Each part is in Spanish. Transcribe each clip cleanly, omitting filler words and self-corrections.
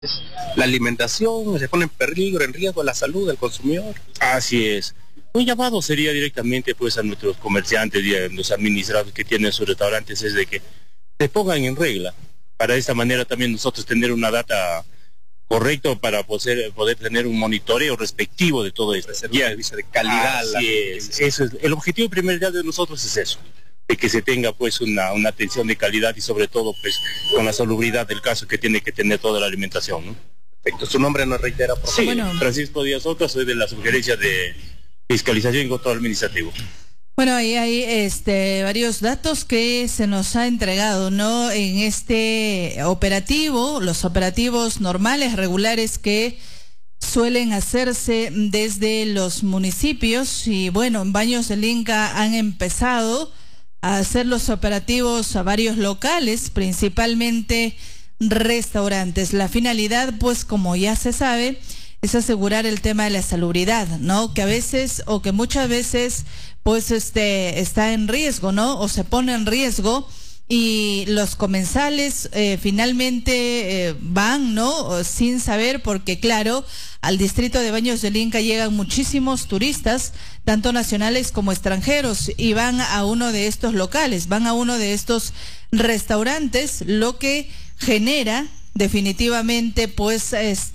La alimentación se pone en peligro, en riesgo la salud del consumidor. Así es. Un llamado sería directamente pues a nuestros comerciantes y a los administrados que tienen sus restaurantes, es de que se pongan en regla. Para de esta manera también nosotros tener una data correcta para poder tener un monitoreo respectivo de todo esto. Un servicio de calidad. Así es. Eso es. El objetivo primordial de nosotros es eso, de que se tenga pues una atención de calidad y sobre todo pues con la salubridad del caso que tiene que tener toda la alimentación, ¿no? Perfecto. Su nombre nos reitera, por favor. Sí, Bueno. Francisco Díaz Oca, soy de la Sugerencia de Fiscalización y Control Administrativo. Bueno, ahí hay varios datos que se nos ha entregado, ¿no? En este operativo, los operativos normales, regulares que suelen hacerse desde los municipios. Y bueno, en Baños del Inca han empezado a hacer los operativos a varios locales, principalmente restaurantes. La finalidad, pues como ya se sabe, es asegurar el tema de la salubridad, ¿no? Que a veces o que muchas veces pues está en riesgo, ¿no? O se pone en riesgo y los comensales finalmente van, ¿no? Sin saber, porque claro, al distrito de Baños del Inca llegan muchísimos turistas, tanto nacionales como extranjeros, y van a uno de estos locales, van a uno de estos restaurantes, lo que genera definitivamente pues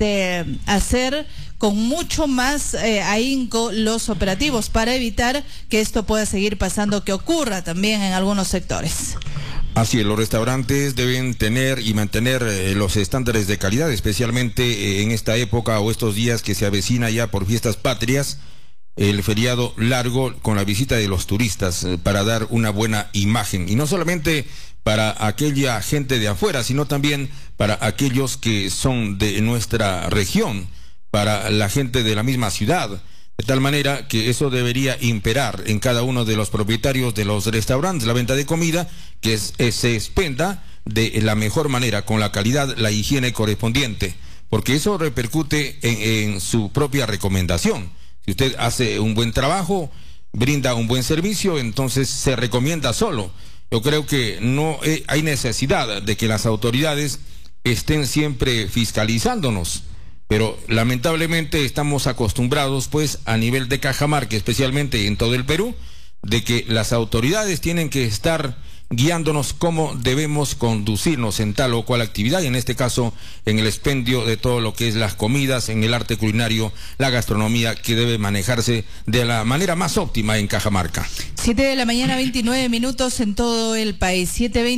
hacer con mucho más ahínco los operativos para evitar que esto pueda seguir pasando, que ocurra también en algunos sectores. Así es, los restaurantes deben tener y mantener los estándares de calidad, especialmente en esta época o estos días que se avecina ya por fiestas patrias, el feriado largo con la visita de los turistas, para dar una buena imagen. Y no solamente para aquella gente de afuera, sino también para aquellos que son de nuestra región, para la gente de la misma ciudad. De tal manera que eso debería imperar en cada uno de los propietarios de los restaurantes, la venta de comida, que se expenda de la mejor manera, con la calidad, la higiene correspondiente, porque eso repercute en su propia recomendación. Si usted hace un buen trabajo, brinda un buen servicio, entonces se recomienda solo. Yo creo que no hay necesidad de que las autoridades estén siempre fiscalizándonos, pero lamentablemente estamos acostumbrados pues a nivel de Cajamarca, especialmente en todo el Perú, de que las autoridades tienen que estar guiándonos cómo debemos conducirnos en tal o cual actividad, y en este caso en el expendio de todo lo que es las comidas, en el arte culinario, la gastronomía, que debe manejarse de la manera más óptima en Cajamarca. 7 de la mañana, 29 minutos en todo el país,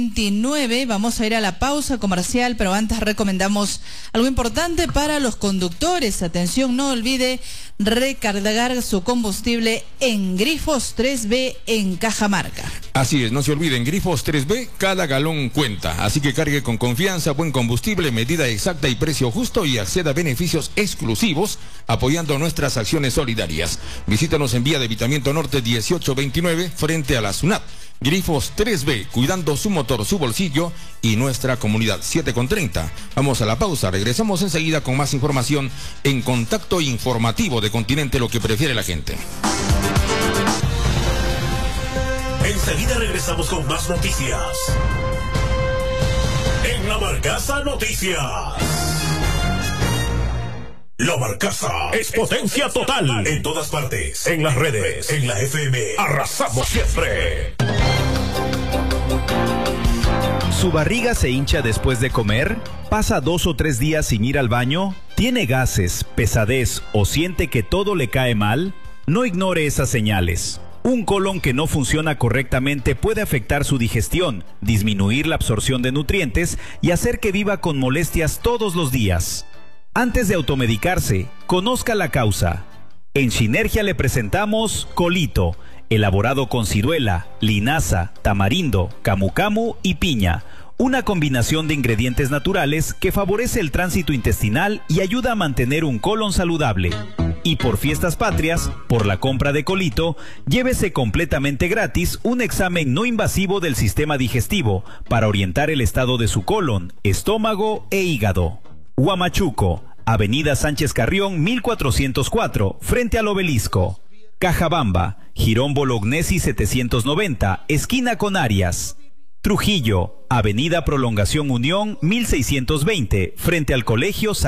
7:29, vamos a ir a la pausa comercial, pero antes recomendamos algo importante para los conductores. Atención, no olvide recargar su combustible en Grifos 3B en Cajamarca. Así es, no se olviden, Grifos 3B, cada galón cuenta, así que cargue con confianza, buen combustible, medida exacta y precio justo, y acceda a beneficios exclusivos apoyando nuestras acciones solidarias. Visítanos en Vía de Evitamiento Norte 1829 frente a la SUNAT. Grifos 3B, cuidando su motor, su bolsillo y nuestra comunidad. 7:30. Vamos a la pausa, regresamos enseguida con más información en Contacto Informativo de Continente, lo que prefiere la gente. Enseguida regresamos con más noticias. En La Barcaza Noticias. La Barcaza es potencia total. En todas partes. En las redes. En la FM. Arrasamos siempre. ¿Su barriga se hincha después de comer? ¿Pasa 2 o 3 días sin ir al baño? ¿Tiene gases, pesadez o siente que todo le cae mal? No ignore esas señales. Un colon que no funciona correctamente puede afectar su digestión, disminuir la absorción de nutrientes y hacer que viva con molestias todos los días. Antes de automedicarse, conozca la causa. En Sinergia le presentamos Colito, elaborado con ciruela, linaza, tamarindo, camu camu y piña. Una combinación de ingredientes naturales que favorece el tránsito intestinal y ayuda a mantener un colon saludable. Y por fiestas patrias, por la compra de Colito, llévese completamente gratis un examen no invasivo del sistema digestivo para orientar el estado de su colon, estómago e hígado. Huamachuco, Avenida Sánchez Carrión 1404, frente al Obelisco. Cajabamba, Jirón Bolognesi 790, esquina con Arias. Trujillo, Avenida Prolongación Unión 1620, frente al Colegio